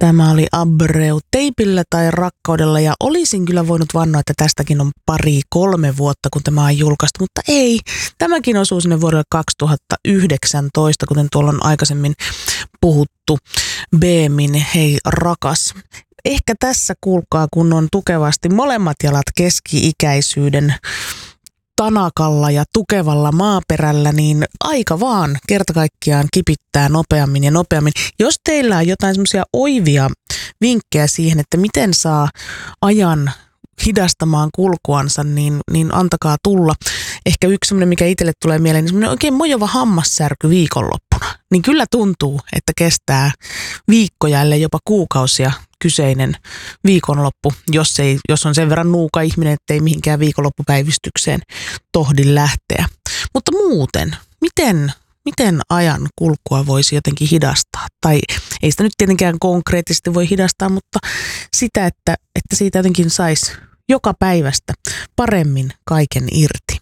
Tämä oli Abreu Teipillä tai Rakkaudella ja olisin kyllä voinut vannoa, että tästäkin on 2-3 vuotta, kun tämä on julkaistu, mutta ei. Tämäkin osuu sinne vuodelle 2019, kuten tuolla on aikaisemmin puhuttu. Beemin Hei rakas. Ehkä tässä kuulkaa, kun on tukevasti molemmat jalat keski-ikäisyyden tanakalla ja tukevalla maaperällä, niin aika vaan kerta kaikkiaan kipittää nopeammin ja nopeammin. Jos teillä on jotain semmoisia oivia vinkkejä siihen, että miten saa ajan hidastamaan kulkuansa, niin antakaa tulla. Ehkä yksi semmoinen, mikä itselle tulee mieleen, niin semmoinen oikein mojova hammassärky viikonloppuna. Niin kyllä tuntuu, että kestää viikkoja, ellei jopa kuukausia kyseinen viikonloppu, jos on sen verran nuuka ihminen, ettei mihinkään viikonloppupäivystykseen tohdi lähteä. Mutta muuten, miten ajan kulkua voisi jotenkin hidastaa? Tai ei sitä nyt tietenkään konkreettisesti voi hidastaa, mutta sitä, että siitä jotenkin saisi joka päivästä paremmin kaiken irti.